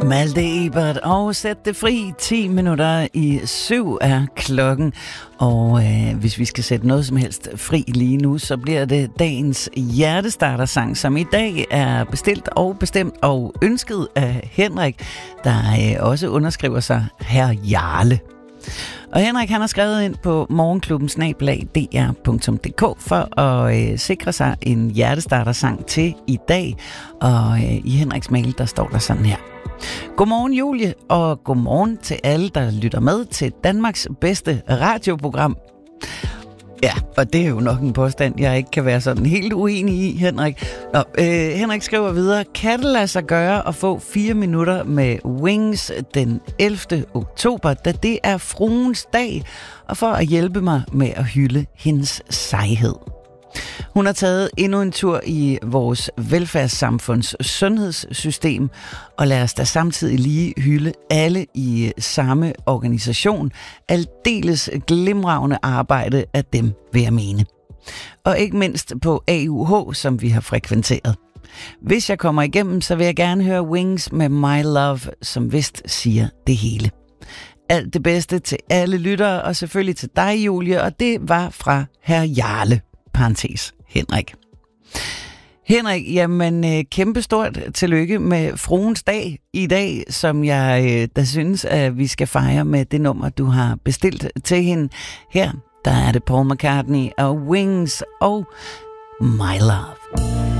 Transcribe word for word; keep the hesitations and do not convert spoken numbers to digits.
Malte Ebert og Sæt det fri. ti minutter i syv er klokken. Og øh, hvis vi skal sætte noget som helst fri lige nu, så bliver det dagens hjertestartersang, som i dag er bestilt og bestemt og ønsket af Henrik, der øh, også underskriver sig Herr Jarle. Og Henrik, han har skrevet ind på morgenklubben snabel-a d r punktum d k for at øh, sikre sig en hjertestartersang til i dag. Og øh, i Henriks mail, der står der sådan her. Godmorgen Julie, og godmorgen til alle, der lytter med til Danmarks bedste radioprogram. Ja, og det er jo nok en påstand, jeg ikke kan være sådan helt uenig i, Henrik. Nå, øh, Henrik skriver videre, kan det lade sig gøre at få fire minutter med Wings den ellevte oktober, da det er fruens dag, og for at hjælpe mig med at hylde hendes sejhed. Hun har taget endnu en tur i vores velfærdssamfunds sundhedssystem, og lad os da samtidig lige hylde alle i samme organisation. Aldeles glimragende arbejde af dem, vil jeg mene. Og ikke mindst på A U H, som vi har frekventeret. Hvis jeg kommer igennem, så vil jeg gerne høre Wings med My Love, som vist siger det hele. Alt det bedste til alle lyttere, og selvfølgelig til dig, Julie, og det var fra Herr Jarle. Parentes, Henrik. Henrik, jamen kæmpestort tillykke med fruens dag i dag, som jeg da synes, at vi skal fejre med det nummer, du har bestilt til hende. Her, der er det Paul McCartney og Wings og My Love.